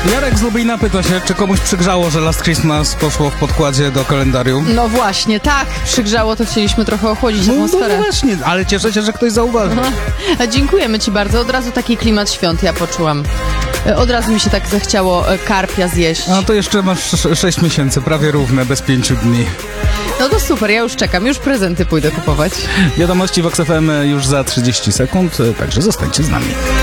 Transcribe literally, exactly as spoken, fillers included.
Jarek z Lublina pyta się, czy komuś przygrzało, że Last Christmas poszło w podkładzie do kalendarium. No właśnie, tak, przygrzało, to chcieliśmy trochę ochłodzić No, atmosferę. no właśnie, ale cieszę się, że ktoś zauważył. A dziękujemy ci bardzo, od razu taki klimat świąt ja poczułam. E, Od razu mi się tak zachciało e, karpia zjeść. A to jeszcze masz sześć miesięcy, prawie równe, bez pięciu dni. No to super, ja już czekam, już prezenty pójdę kupować. Wiadomości w Vox F M już za trzydzieści sekund, także zostańcie z nami.